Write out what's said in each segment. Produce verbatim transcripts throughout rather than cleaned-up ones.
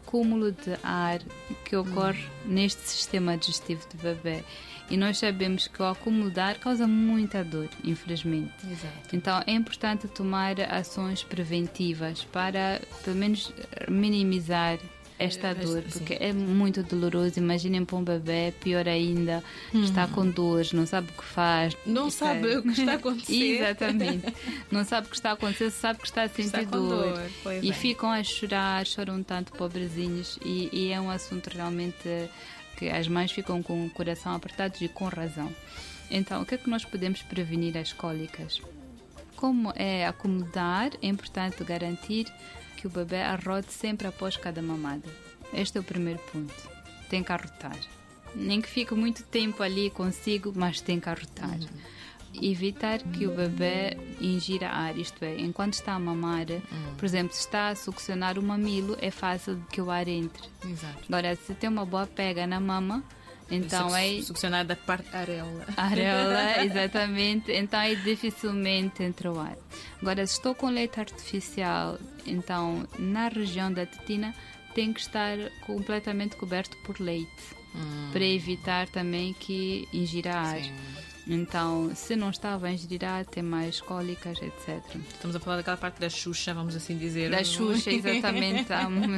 acúmulo de ar que ocorre hum. neste sistema digestivo do bebê. E nós sabemos que o acúmulo de ar causa muita dor, infelizmente. Exato. Então é importante tomar ações preventivas para, pelo menos, minimizar esta dor, porque é muito doloroso. Imaginem para um bebê, pior ainda, hum. está com dores, não sabe o que faz. Não sabe é... o que está a acontecer. Exatamente. Não sabe o que está a acontecer, sabe que está a sentir está dor. dor. E bem. ficam a chorar, choram tanto, pobrezinhos. E, e é um assunto realmente que as mães ficam com o coração apertado e com razão. Então, o que é que nós podemos prevenir as cólicas? Como é acomodar, é importante garantir que o bebê arrote sempre após cada mamada. Este é o primeiro ponto. Tem que arrotar. Nem que fique muito tempo ali consigo, mas tem que arrotar. Uhum. Evitar que o bebê ingira ar, isto é, enquanto está a mamar, uhum. por exemplo, se está a succionar o mamilo, é fácil que o ar entre. Exato. Agora, se tem uma boa pega na mama, então é... Succionar da parte areola. Areola, exatamente. Então aí dificilmente entra o ar. Agora, se estou com leite artificial, então na região da tetina tem que estar completamente coberto por leite, hum. para evitar também que ingira ar. Sim. Então, se não estava a ingerir ar, tem mais cólicas, etcétera. Estamos a falar daquela parte da Xuxa, vamos assim dizer. Da Xuxa, exatamente.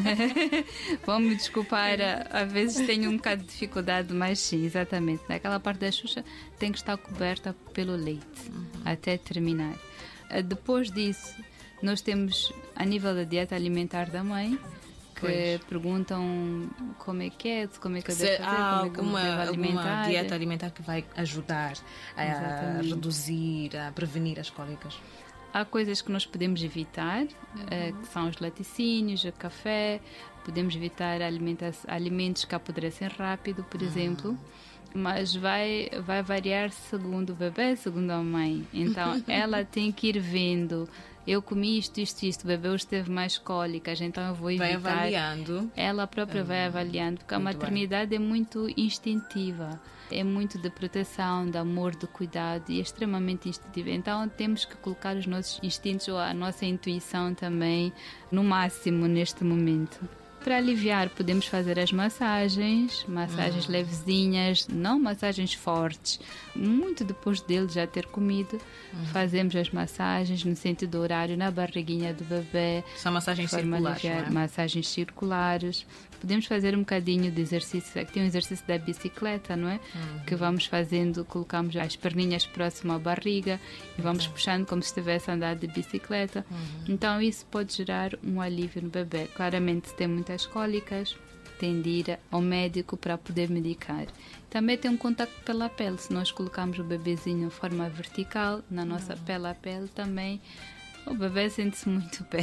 Vamos me desculpar, às vezes tenho um bocado de dificuldade, mas sim, exatamente. Naquela parte da Xuxa tem que estar coberta pelo leite, uhum. até terminar. Depois disso, nós temos, a nível da dieta alimentar da mãe, que pois. perguntam como é que é, como é que eu devo fazer, há como é que alguma, eu devo alimentar. alguma dieta alimentar que vai ajudar a Exatamente. reduzir, a prevenir as cólicas? Há coisas que nós podemos evitar, uhum. uh, que são os laticínios, o café, podemos evitar alimentos que apodrecem rápido, por uhum. exemplo, mas vai, vai variar segundo o bebê, segundo a mãe. Então, ela tem que ir vendo. Eu comi isto, isto, isto, o bebê hoje teve mais cólicas, então eu vou evitar. Vai avaliando. Ela própria hum, vai avaliando, porque a maternidade bem. é muito instintiva, é muito de proteção, de amor, de cuidado e é extremamente instintiva. Então temos que colocar os nossos instintos ou a nossa intuição também no máximo neste momento. Para aliviar, podemos fazer as massagens, massagens hum. levezinhas, não massagens fortes. Muito depois dele já ter comido, hum. fazemos as massagens no sentido horário, na barriguinha do bebê. São massagens circulares, aliviar, não é? Massagens circulares. Podemos fazer um bocadinho de exercício. Aqui tem um exercício da bicicleta, não é? Uhum. Que vamos fazendo, colocamos as perninhas próximo à barriga e vamos uhum. puxando como se estivesse a andar de bicicleta. Uhum. Então isso pode gerar um alívio no bebê. Claramente, se tem muitas cólicas, tem de ir ao médico para poder medicar. Também tem um contacto pela pele. Se nós colocarmos o bebezinho de forma vertical, na nossa uhum. pele a pele também, o bebê sente-se muito bem.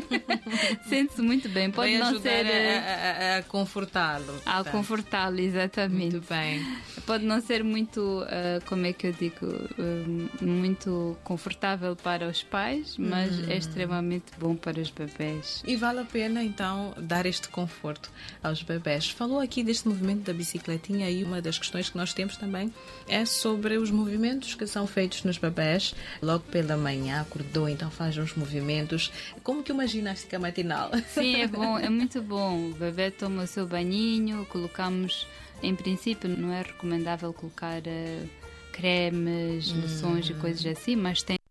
Sente-se muito bem. Pode Vai não ajudar ser a, a, a confortá-lo. A confortá-lo, exatamente. Muito bem. Pode não ser muito, uh, como é que eu digo, uh, muito confortável para os pais, mas hum. é extremamente bom para os bebés. E vale a pena, então, dar este conforto aos bebés. Falou aqui deste movimento da bicicletinha e uma das questões que nós temos também é sobre os movimentos que são feitos nos bebés. Logo pela manhã, acordou, então faz uns movimentos, como que uma ginástica matinal. Sim, é bom, é muito bom. O bebê toma o seu banhinho, colocamos, em princípio não é recomendável colocar uh, cremes, loções hum. e coisas assim, mas tem